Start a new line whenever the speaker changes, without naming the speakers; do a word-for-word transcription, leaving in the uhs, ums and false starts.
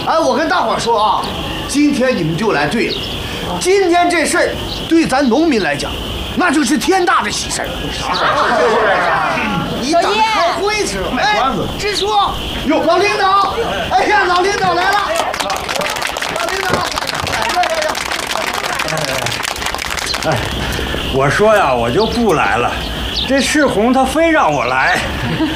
哎，我跟大伙说啊，今天你们就来对了。今天这事儿对咱农民来讲，那就是天大的喜事儿。啥事儿？你等开会去了。卖关子。支书，哟，老领导，哎呀，老领导来了。老领导，哎呀呀呀！
哎，我说呀，我就不来了。这世红他非让我来。